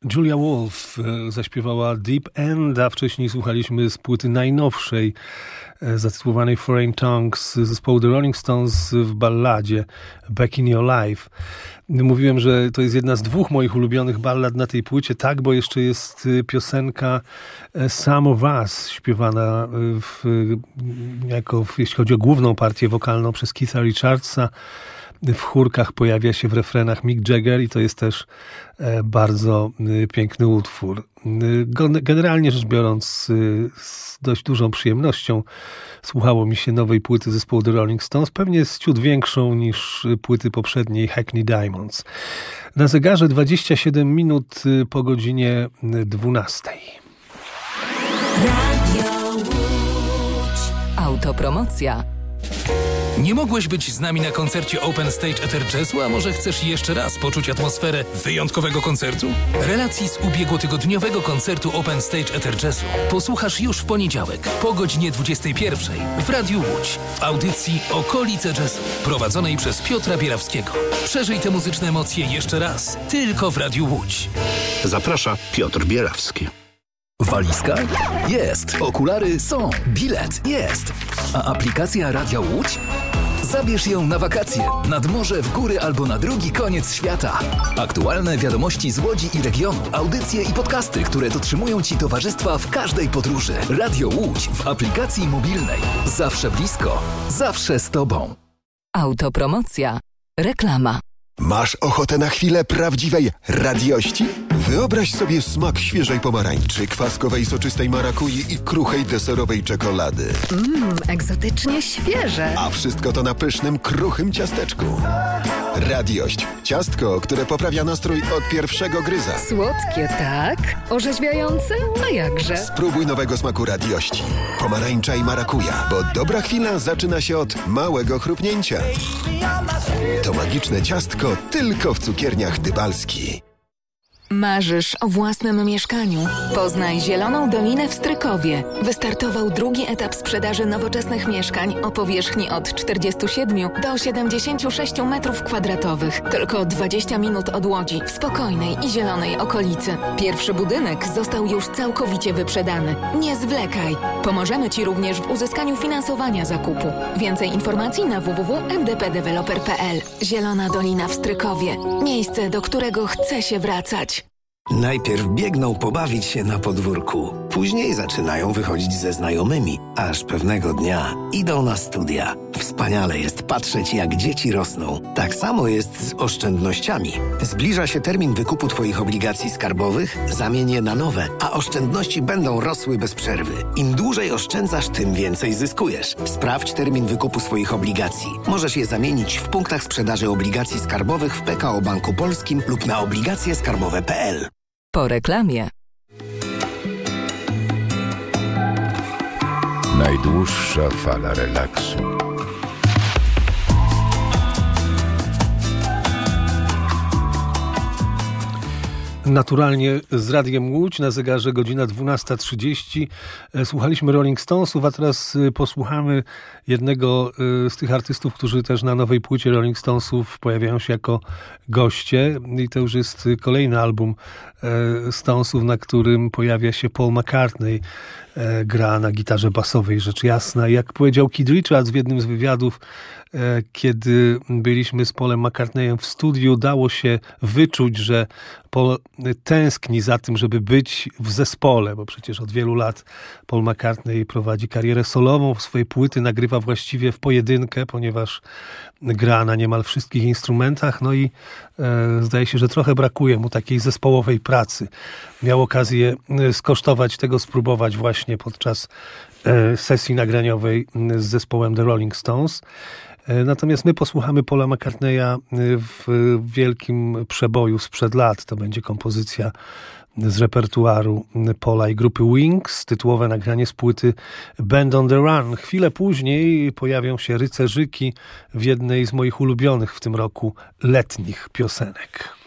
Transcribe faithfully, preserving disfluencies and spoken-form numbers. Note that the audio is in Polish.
Julia Wolf zaśpiewała Deep End, a wcześniej słuchaliśmy z płyty najnowszej zatytułowanej Foreign Tongues zespołu The Rolling Stones w balladzie Back in Your Life. Mówiłem, że to jest jedna z dwóch moich ulubionych ballad na tej płycie, tak, bo jeszcze jest piosenka Some of Us, śpiewana w, jako, jeśli chodzi o główną partię wokalną przez Keitha Richardsa. W chórkach pojawia się w refrenach Mick Jagger i to jest też bardzo piękny utwór. Generalnie rzecz biorąc, z dość dużą przyjemnością słuchało mi się nowej płyty zespołu The Rolling Stones, pewnie z ciut większą niż płyty poprzedniej Hackney Diamonds. Na zegarze dwadzieścia siedem minut po godzinie dwunastej. Radio Łódź. Autopromocja. Nie mogłeś być z nami na koncercie Open Stage Ether Jazzu, a może chcesz jeszcze raz poczuć atmosferę wyjątkowego koncertu? Relacji z ubiegłotygodniowego koncertu Open Stage Ether Jazzu posłuchasz już w poniedziałek po godzinie dwudziestej pierwszej w Radiu Łódź w audycji Okolice Jazzu prowadzonej przez Piotra Bierawskiego. Przeżyj te muzyczne emocje jeszcze raz, tylko w Radiu Łódź. Zaprasza Piotr Bierawski. Walizka? Jest. Okulary są. Bilet? Jest. A aplikacja Radia Łódź? Zabierz ją na wakacje, nad morze, w góry albo na drugi koniec świata. Aktualne wiadomości z Łodzi i regionu, audycje i podcasty, które dotrzymują Ci towarzystwa w każdej podróży. Radio Łódź w aplikacji mobilnej. Zawsze blisko, zawsze z Tobą. Autopromocja. Reklama. Masz ochotę na chwilę prawdziwej radiości? Wyobraź sobie smak świeżej pomarańczy, kwaskowej soczystej marakui i kruchej deserowej czekolady. Mmm, egzotycznie świeże. A wszystko to na pysznym, kruchym ciasteczku. Radiość. Ciastko, które poprawia nastrój od pierwszego gryza. Słodkie, tak? Orzeźwiające? A jakże? Spróbuj nowego smaku radiości. Pomarańcza i marakuja, bo dobra chwila zaczyna się od małego chrupnięcia. To magiczne ciastko tylko w cukierniach Dybalski. Marzysz o własnym mieszkaniu? Poznaj Zieloną Dolinę w Strykowie. Wystartował drugi etap sprzedaży nowoczesnych mieszkań o powierzchni od czterdziestu siedmiu do siedemdziesięciu sześciu metrów kwadratowych. Tylko dwadzieścia minut od Łodzi, w spokojnej i zielonej okolicy. Pierwszy budynek został już całkowicie wyprzedany. Nie zwlekaj. Pomożemy Ci również w uzyskaniu finansowania zakupu. Więcej informacji na w w w kropka m d p developer kropka p l. Zielona Dolina w Strykowie. Miejsce, do którego chce się wracać. Najpierw biegną pobawić się na podwórku, później zaczynają wychodzić ze znajomymi, aż pewnego dnia idą na studia. Wspaniale jest patrzeć, jak dzieci rosną. Tak samo jest z oszczędnościami. Zbliża się termin wykupu Twoich obligacji skarbowych, zamień je na nowe, a oszczędności będą rosły bez przerwy. Im dłużej oszczędzasz, tym więcej zyskujesz. Sprawdź termin wykupu swoich obligacji. Możesz je zamienić w punktach sprzedaży obligacji skarbowych w P K O Banku Polskim lub na obligacje skarbowe kropka p l. Po reklamie. Najdłuższa fala relaksu. Naturalnie z Radiem Łódź, na zegarze godzina dwunasta trzydzieści. Słuchaliśmy Rolling Stonesów, a teraz posłuchamy jednego z tych artystów, którzy też na nowej płycie Rolling Stonesów pojawiają się jako goście. I to już jest kolejny album Stonesów, na którym pojawia się Paul McCartney. Gra na gitarze basowej, rzecz jasna. Jak powiedział Keith Richards w jednym z wywiadów, kiedy byliśmy z Paulem McCartneyem w studiu, dało się wyczuć, że Paul tęskni za tym, żeby być w zespole, bo przecież od wielu lat Paul McCartney prowadzi karierę solową, swoje płyty nagrywa właściwie w pojedynkę, ponieważ gra na niemal wszystkich instrumentach, no i e, zdaje się, że trochę brakuje mu takiej zespołowej pracy. Miał okazję skosztować tego, spróbować właśnie podczas e, sesji nagraniowej z zespołem The Rolling Stones. Natomiast my posłuchamy Paula McCartneya w wielkim przeboju sprzed lat. To będzie kompozycja z repertuaru Paula i grupy Wings, tytułowe nagranie z płyty Band on the Run. Chwilę później pojawią się Rycerzyki w jednej z moich ulubionych w tym roku letnich piosenek.